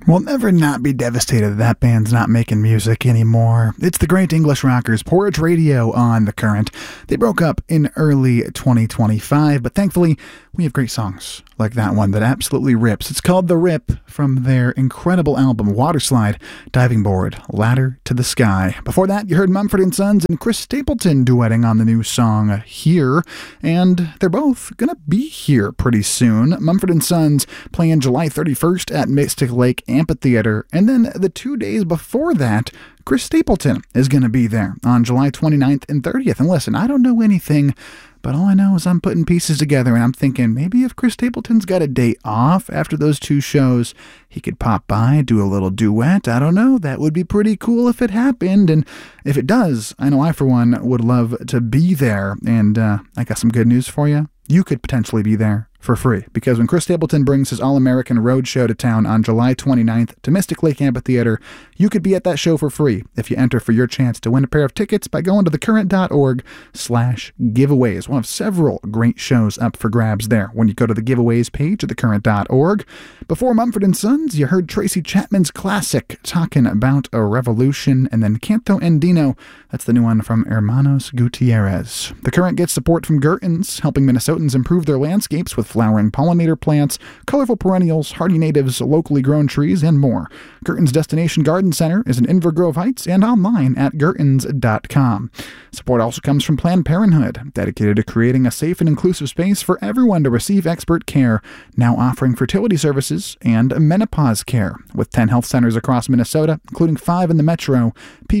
We'll never not be devastated that band's not making music anymore. It's the great English rockers, Porridge Radio on The Current. They broke up in early 2025, but thankfully we have great songs like that one that absolutely rips. It's called The Rip from their incredible album Waterslide, Diving Board, Ladder to the Sky. Before that, you heard Mumford & Sons and Chris Stapleton duetting on the new song Here, and they're both gonna be here pretty soon. Mumford & Sons playing July 31st at Mystic Lake Amphitheater, and then the 2 days before that, Chris Stapleton is going to be there on July 29th and 30th. And listen, I don't know anything, but all I know is I'm putting pieces together, and I'm thinking maybe if Chris Stapleton's got a day off after those two shows, he could pop by, do a little duet. I don't know. That would be pretty cool if it happened. And if it does, I know I, for one, would love to be there. And I got some good news for you. You could potentially be there for free, because when Chris Stapleton brings his All-American Road Show to town on July 29th to Mystic Lake Amphitheater, you could be at that show for free if you enter for your chance to win a pair of tickets by going to thecurrent.org/giveaways. One of several great shows up for grabs there when you go to the giveaways page at thecurrent.org. Before Mumford & Sons, you heard Tracy Chapman's classic, Talking About a Revolution, and then Canto Andino, that's the new one from Hermanos Gutierrez. The Current gets support from Gertens, helping Minnesotans improve their landscapes with flowering pollinator plants, colorful perennials, hardy natives, locally grown trees, and more. Gertens Destination Garden Center is in Inver Grove Heights and online at gertens.com. Support also comes from Planned Parenthood, dedicated to creating a safe and inclusive space for everyone to receive expert care, now offering fertility services and menopause care, with 10 health centers across Minnesota, including 5 in the metro,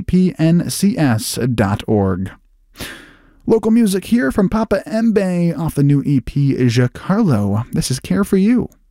ppncs.org. Local music here from Papa Mbe off the new EP Giancarlo. This is Care for You.